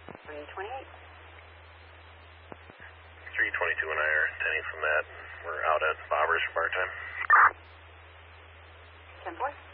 328. 322 and I are attending from that. We're out at Bobbers for bar time. 10-4.